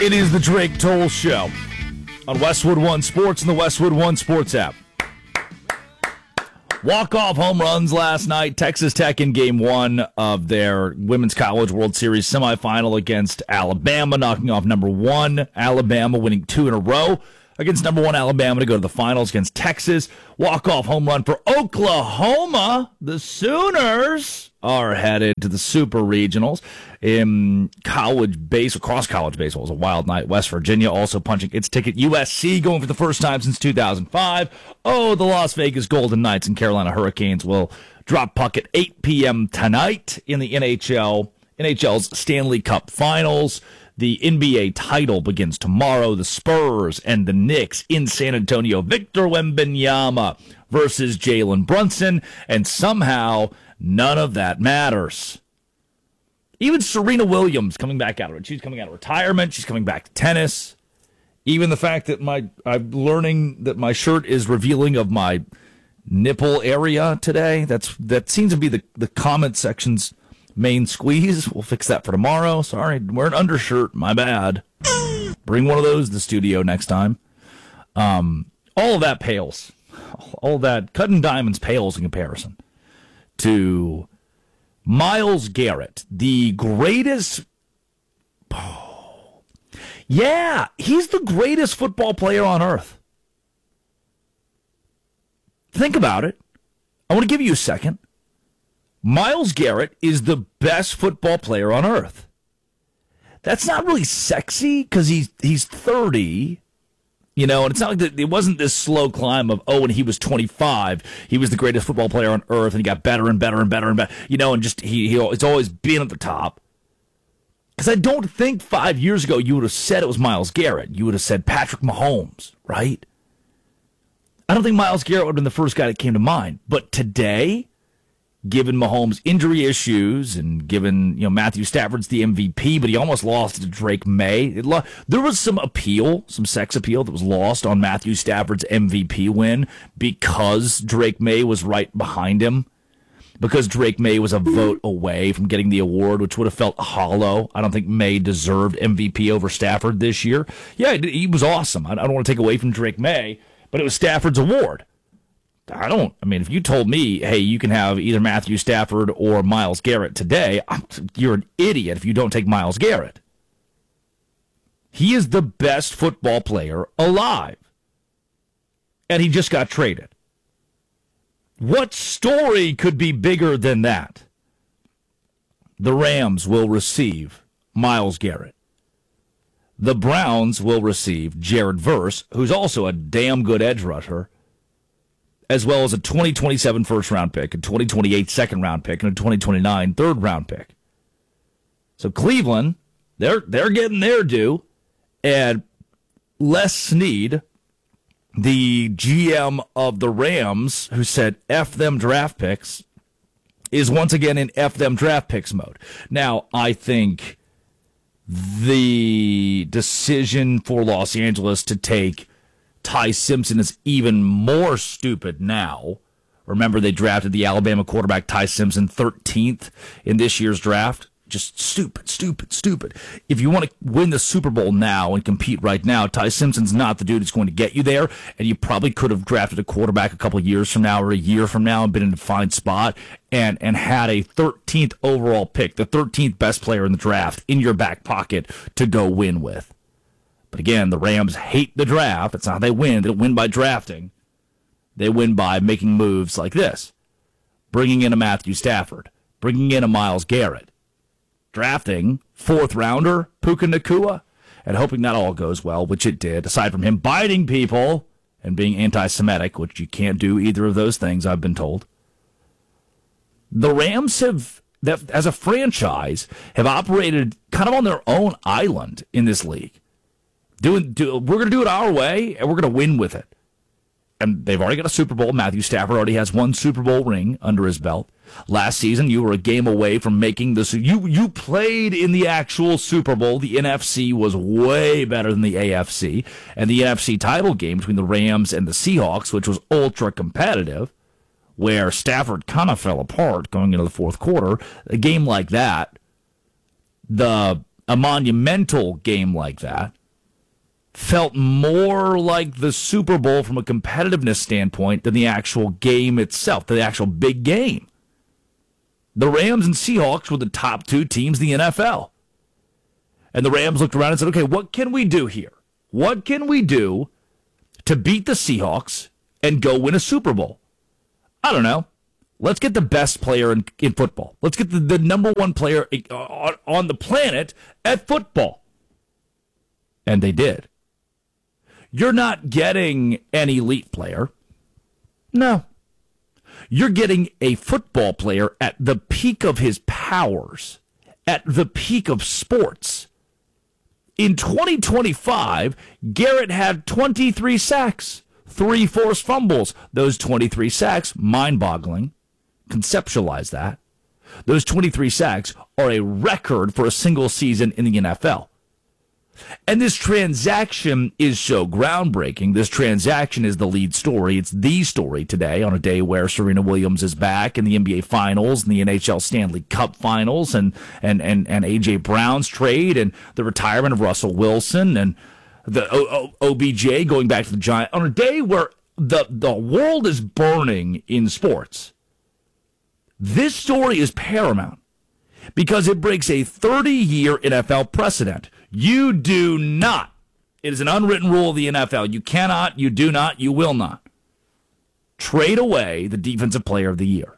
It is the Drake Toll Show on Westwood One Sports and the Westwood One Sports app. Walk-off home runs last night. Texas Tech in Game 1 of their Women's College World Series semifinal against Alabama, knocking off number 1 Alabama, winning 2 in a row against number 1 Alabama to go to the finals against Texas. Walk-off home run for Oklahoma. The Sooners are headed to the Super Regionals. In cross college baseball, it was a wild night. West Virginia also punching its ticket. USC going for the first time since 2005. Oh, the Las Vegas Golden Knights and Carolina Hurricanes will drop puck at 8 p.m. tonight in the NHL's Stanley Cup Finals. The NBA title begins tomorrow. The Spurs and the Knicks in San Antonio. Victor Wembanyama versus Jalen Brunson. And somehow, none of that matters. Even Serena Williams coming back out of it. She's coming out of retirement. She's coming back to tennis. Even the fact that I'm learning that my shirt is revealing of my nipple area today. That seems to be the comment section's main squeeze. We'll fix that for tomorrow. Sorry, wear an undershirt. My bad. Bring one of those to the studio next time. All of that pales. All of that cutting diamonds pales in comparison to Myles Garrett, the greatest. Yeah, he's the greatest football player on earth. Think about it. I want to give you a second. Myles Garrett is the best football player on earth. That's not really sexy because he's 30, and it's not like it wasn't this slow climb of, when he was 25, he was the greatest football player on earth, and he got better and better and better and better, and just it's always been at the top. Because I don't think 5 years ago you would have said it was Myles Garrett. You would have said Patrick Mahomes, right? I don't think Myles Garrett would have been the first guy that came to mind. But today, given Mahomes' injury issues and given, Matthew Stafford's the MVP, but he almost lost to Drake May. There was some sex appeal that was lost on Matthew Stafford's MVP win because Drake May was right behind him. Because Drake May was a vote away from getting the award, which would have felt hollow. I don't think May deserved MVP over Stafford this year. Yeah, he was awesome. I don't want to take away from Drake May, but it was Stafford's award. If you told me, hey, you can have either Matthew Stafford or Myles Garrett today, you're an idiot if you don't take Myles Garrett. He is the best football player alive. And he just got traded. What story could be bigger than that? The Rams will receive Myles Garrett. The Browns will receive Jared Verse, who's also a damn good edge rusher, as well as a 2027 first-round pick, a 2028 second-round pick, and a 2029 third-round pick. So Cleveland, they're getting their due, and Les Snead, the GM of the Rams, who said F them draft picks, is once again in F them draft picks mode. Now, I think the decision for Los Angeles to take Ty Simpson is even more stupid now. Remember, they drafted the Alabama quarterback Ty Simpson 13th in this year's draft. Just stupid. If you want to win the Super Bowl now and compete right now, Ty Simpson's not the dude who's going to get you there, and you probably could have drafted a quarterback a couple of years from now or a year from now and been in a fine spot and had a 13th overall pick, the 13th best player in the draft, in your back pocket to go win with. But again, the Rams hate the draft. That's not how they win. They don't win by drafting. They win by making moves like this. Bringing in a Matthew Stafford. Bringing in a Myles Garrett. Drafting fourth-rounder Puka Nacua. And hoping that all goes well, which it did. Aside from him biting people and being anti-Semitic, which you can't do either of those things, I've been told. The Rams as a franchise, have operated kind of on their own island in this league. We're going to do it our way, and we're going to win with it. And they've already got a Super Bowl. Matthew Stafford already has one Super Bowl ring under his belt. Last season, you were a game away from making this. You played in the actual Super Bowl. The NFC was way better than the AFC. And the NFC title game between the Rams and the Seahawks, which was ultra competitive, where Stafford kind of fell apart going into the fourth quarter. A game like that, the a monumental game like that felt more like the Super Bowl from a competitiveness standpoint than the actual game itself, the actual big game. The Rams and Seahawks were the top two teams in the NFL. And the Rams looked around and said, okay, what can we do here? What can we do to beat the Seahawks and go win a Super Bowl? I don't know. Let's get the best player in football. Let's get the number one player on the planet at football. And they did. You're not getting an elite player. No. You're getting a football player at the peak of his powers, at the peak of sports. In 2025, Garrett had 23 sacks, 3 forced fumbles. Those 23 sacks, mind-boggling. Conceptualize that. Those 23 sacks are a record for a single season in the NFL. And this transaction is so groundbreaking. This transaction is the lead story. It's the story today on a day where Serena Williams is back in the NBA Finals and the NHL Stanley Cup Finals and A.J. Brown's trade and the retirement of Russell Wilson and the OBJ going back to the Giants. On a day where the world is burning in sports, this story is paramount because it breaks a 30-year NFL precedent. You do not. It is an unwritten rule of the NFL. You cannot, you do not, you will not trade away the Defensive Player of the Year.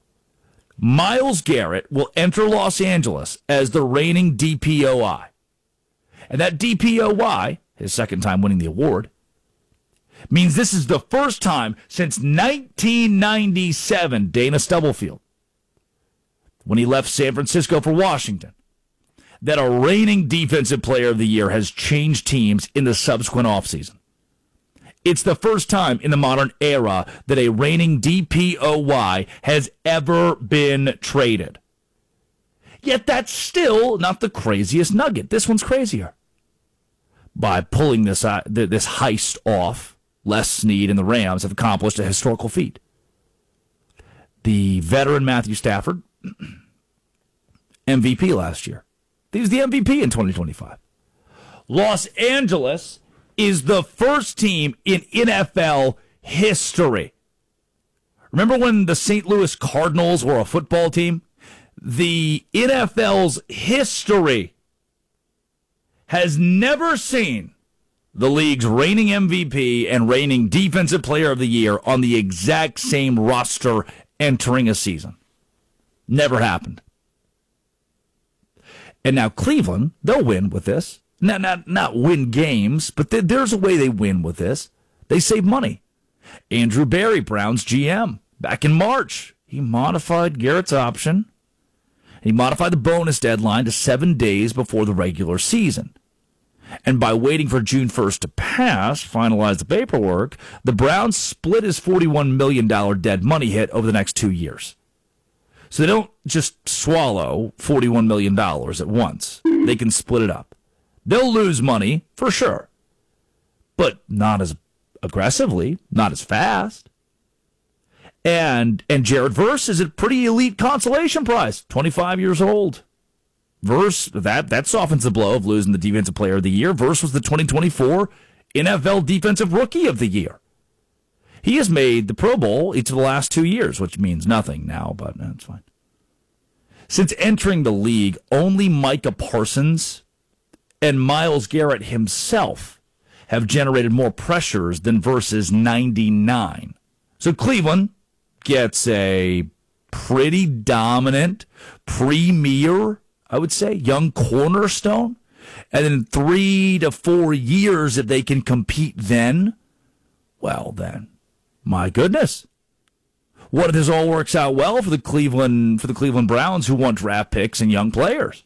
Myles Garrett will enter Los Angeles as the reigning DPOI. And that DPOI, his second time winning the award, means this is the first time since 1997, Dana Stubblefield, when he left San Francisco for Washington, that a reigning Defensive Player of the Year has changed teams in the subsequent offseason. It's the first time in the modern era that a reigning DPOY has ever been traded. Yet that's still not the craziest nugget. This one's crazier. By pulling this heist off, Les Snead and the Rams have accomplished a historical feat. The veteran Matthew Stafford, MVP last year. He was the MVP in 2025. Los Angeles is the first team in NFL history. Remember when the St. Louis Cardinals were a football team? The NFL's history has never seen the league's reigning MVP and reigning Defensive Player of the Year on the exact same roster entering a season. Never happened. And now Cleveland, they'll win with this. Not win games, but there's a way they win with this. They save money. Andrew Berry, Browns GM, back in March, he modified Garrett's option. He modified the bonus deadline to 7 days before the regular season. And by waiting for June 1st to pass, finalize the paperwork, the Browns split his $41 million dead money hit over the next 2 years. So they don't just swallow $41 million at once. They can split it up. They'll lose money, for sure, but not as aggressively, not as fast. And Jared Verse is a pretty elite consolation prize, 25 years old. Verse, that softens the blow of losing the Defensive Player of the Year. Verse was the 2024 NFL Defensive Rookie of the Year. He has made the Pro Bowl each of the last 2 years, which means nothing now, but that's fine. Since entering the league, only Micah Parsons and Myles Garrett himself have generated more pressures than Verse's 99. So Cleveland gets a pretty dominant, premier, I would say, young cornerstone. And in 3 to 4 years, if they can compete then, well then, my goodness. What if this all works out well for the Cleveland Browns who want draft picks and young players?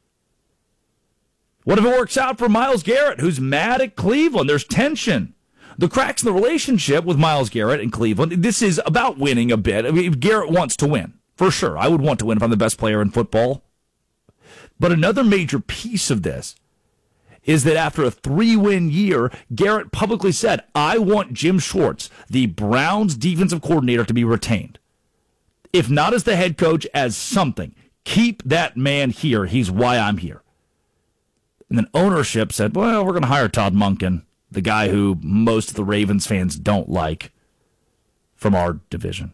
What if it works out for Myles Garrett, who's mad at Cleveland? There's tension. The cracks in the relationship with Myles Garrett and Cleveland, this is about winning a bit. I mean, Garrett wants to win, for sure. I would want to win if I'm the best player in football. But another major piece of this is that after a 3-win year, Garrett publicly said, I want Jim Schwartz, the Browns defensive coordinator, to be retained. If not as the head coach, as something. Keep that man here. He's why I'm here. And then ownership said, well, we're going to hire Todd Monken, the guy who most of the Ravens fans don't like from our division.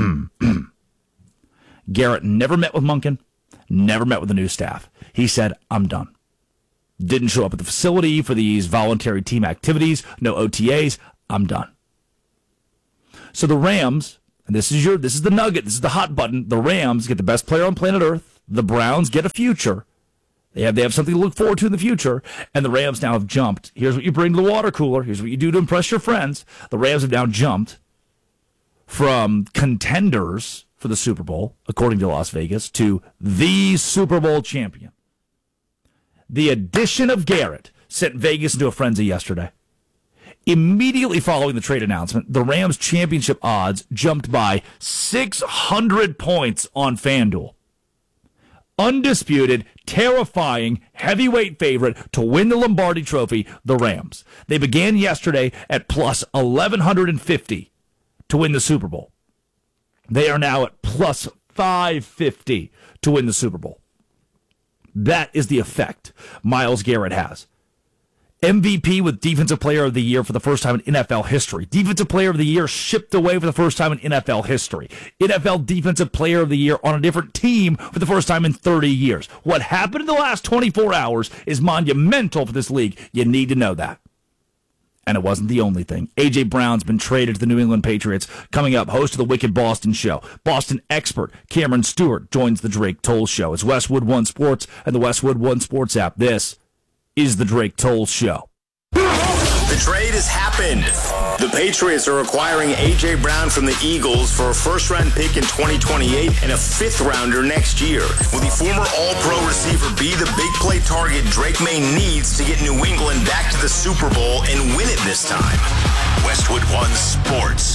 Garrett never met with Monken, never met with the new staff. He said, I'm done. Didn't show up at the facility for these voluntary team activities, no OTAs. I'm done. So the Rams, and this is the nugget, this is the hot button. The Rams get the best player on planet Earth. The Browns get a future. They have something to look forward to in the future, and the Rams now have jumped. Here's what you bring to the water cooler. Here's what you do to impress your friends. The Rams have now jumped from contenders for the Super Bowl, according to Las Vegas, to the Super Bowl champion. The addition of Garrett sent Vegas into a frenzy yesterday. Immediately following the trade announcement, the Rams' championship odds jumped by 600 points on FanDuel. Undisputed, terrifying, heavyweight favorite to win the Lombardi Trophy, the Rams. They began yesterday at plus 1,150 to win the Super Bowl. They are now at plus 550 to win the Super Bowl. That is the effect Myles Garrett has. MVP with Defensive Player of the Year for the first time in NFL history. Defensive Player of the Year shipped away for the first time in NFL history. NFL Defensive Player of the Year on a different team for the first time in 30 years. What happened in the last 24 hours is monumental for this league. You need to know that. And it wasn't the only thing. A.J. Brown's been traded to the New England Patriots. Coming up, host of the Wicked Boston Show. Boston expert Cameron Stewart joins the Drake Toll Show. It's Westwood One Sports and the Westwood One Sports app. This is the Drake Toll Show. The trade has happened. The Patriots are acquiring A.J. Brown from the Eagles for a first-round pick in 2028 and a fifth-rounder next year. Will the former All-Pro receiver be the big play target Drake May needs to get New England back to the Super Bowl and win it this time? Westwood One Sports.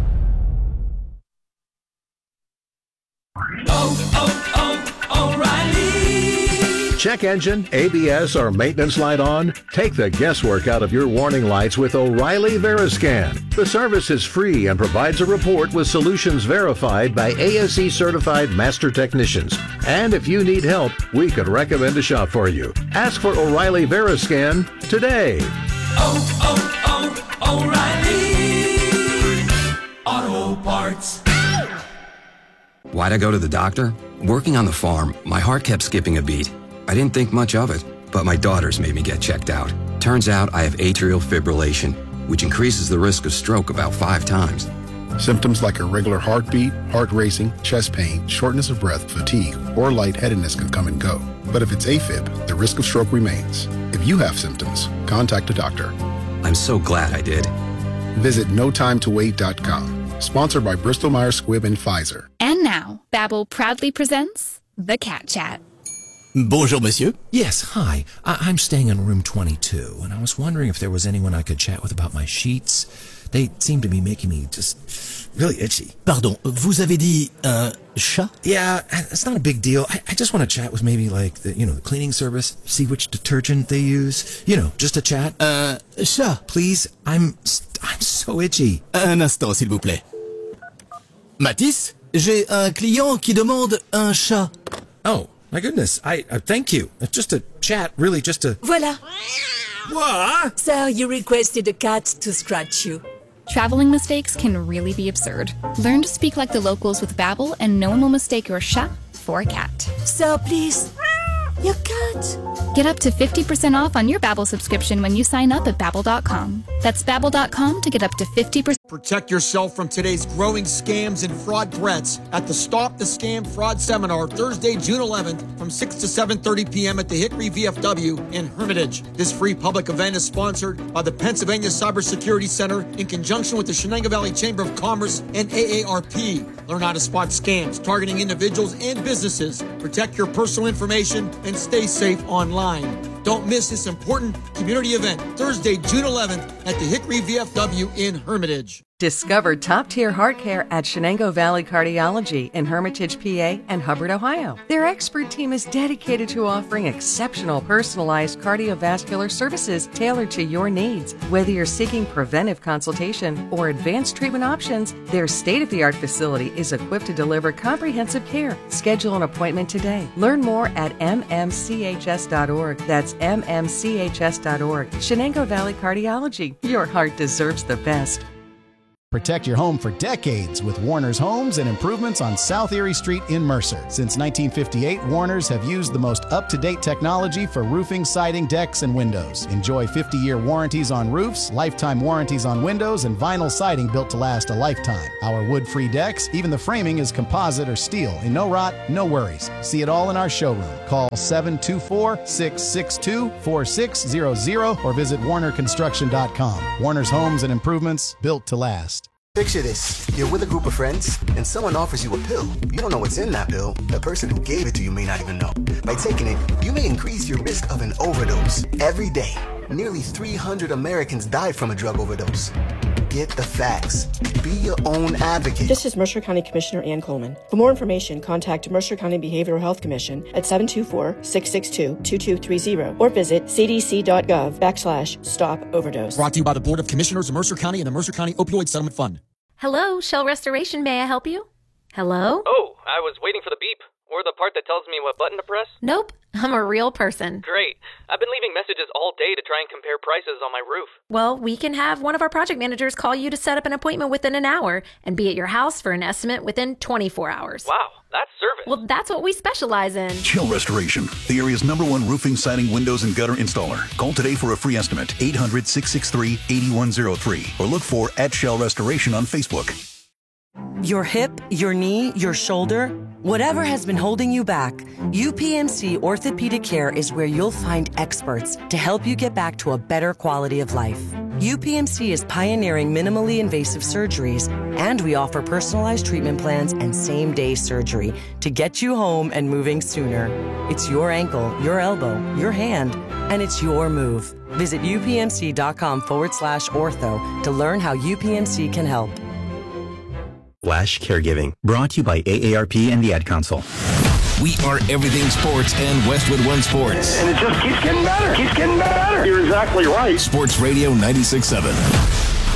O'Reilly. Check engine, ABS, or maintenance light on? Take the guesswork out of your warning lights with O'Reilly Veriscan. The service is free and provides a report with solutions verified by ASE certified master technicians. And if you need help, we could recommend a shop for you. Ask for O'Reilly Veriscan today. O'Reilly Auto Parts. Why'd I go to the doctor? Working on the farm, my heart kept skipping a beat. I didn't think much of it, but my daughters made me get checked out. Turns out I have atrial fibrillation, which increases the risk of stroke about 5 times. Symptoms like irregular heartbeat, heart racing, chest pain, shortness of breath, fatigue, or lightheadedness can come and go. But if it's AFib, the risk of stroke remains. If you have symptoms, contact a doctor. I'm so glad I did. Visit notimetowait.com. Sponsored by Bristol Myers Squibb and Pfizer. And now, Babbel proudly presents The Cat Chat. Bonjour, monsieur. Yes, hi. I'm staying in room 22, and I was wondering if there was anyone I could chat with about my sheets. They seem to be making me just really itchy. Pardon, vous avez dit un chat? Yeah, it's not a big deal. I just want to chat with maybe like the cleaning service, see which detergent they use. Just a chat. Chat. Please, I'm so itchy. Un instant, s'il vous plaît. Mathis, j'ai un client qui demande un chat. Oh, my goodness. I thank you. Just a chat, really, just a... Voilà. What? Sir, you requested a cat to scratch you. Traveling mistakes can really be absurd. Learn to speak like the locals with Babbel, and no one will mistake your chat for a cat. Sir, please. Your cat. Get up to 50% off on your Babbel subscription when you sign up at Babbel.com. That's Babbel.com to get up to 50%. Protect yourself from today's growing scams and fraud threats at the Stop the Scam Fraud Seminar, Thursday, June 11th from 6 to 7:30 p.m. at the Hickory VFW in Hermitage. This free public event is sponsored by the Pennsylvania Cybersecurity Center in conjunction with the Shenango Valley Chamber of Commerce and AARP. Learn how to spot scams targeting individuals and businesses. Protect your personal information and stay safe online. Don't miss this important community event, Thursday, June 11th at the Hickory VFW in Hermitage. Discover top-tier heart care at Shenango Valley Cardiology in Hermitage, PA, and Hubbard, Ohio. Their expert team is dedicated to offering exceptional personalized cardiovascular services tailored to your needs. Whether you're seeking preventive consultation or advanced treatment options, their state-of-the-art facility is equipped to deliver comprehensive care. Schedule an appointment today. Learn more at mmchs.org. That's mmchs.org. Shenango Valley Cardiology. Your heart deserves the best. Protect your home for decades with Warner's Homes and Improvements on South Erie Street in Mercer. Since 1958, Warner's have used the most up-to-date technology for roofing, siding, decks, and windows. Enjoy 50-year warranties on roofs, lifetime warranties on windows, and vinyl siding built to last a lifetime. Our wood-free decks, even the framing is composite or steel, and no rot, no worries. See it all in our showroom. Call 724-662-4600 or visit warnerconstruction.com. Warner's Homes and Improvements, built to last. Picture this. You're with a group of friends, and someone offers you a pill. You don't know what's in that pill. The person who gave it to you may not even know. By taking it, you may increase your risk of an overdose. Every day, nearly 300 Americans died from a drug overdose. Get the facts. Be your own advocate. This is Mercer County Commissioner Ann Coleman. For more information, contact Mercer County Behavioral Health Commission at 724-662-2230 or visit cdc.gov/stop-overdose. Brought to you by the Board of Commissioners of Mercer County and the Mercer County Opioid Settlement Fund. Hello, Shell Restoration. May I help you? Hello? Oh, I was waiting for the beep. Or the part that tells me what button to press? Nope, I'm a real person. Great. I've been leaving messages all day to try and compare prices on my roof. Well, we can have one of our project managers call you to set up an appointment within an hour and be at your house for an estimate within 24 hours. Wow, that's service. Well, that's what we specialize in. Shell Restoration, the area's #1 roofing, siding, windows, and gutter installer. Call today for a free estimate, 800-663-8103, or look for @ShellRestoration on Facebook. Your hip, your knee, your shoulder, whatever has been holding you back, UPMC Orthopedic Care is where you'll find experts to help you get back to a better quality of life. UPMC is pioneering minimally invasive surgeries, and we offer personalized treatment plans and same-day surgery to get you home and moving sooner. It's your ankle, your elbow, your hand, and it's your move. Visit upmc.com/ortho to learn how UPMC can help. Flash Caregiving, brought to you by AARP and the Ad Council. We are everything sports and Westwood One Sports. And it just keeps getting better. Keeps getting better. You're exactly right. Sports Radio 96.7.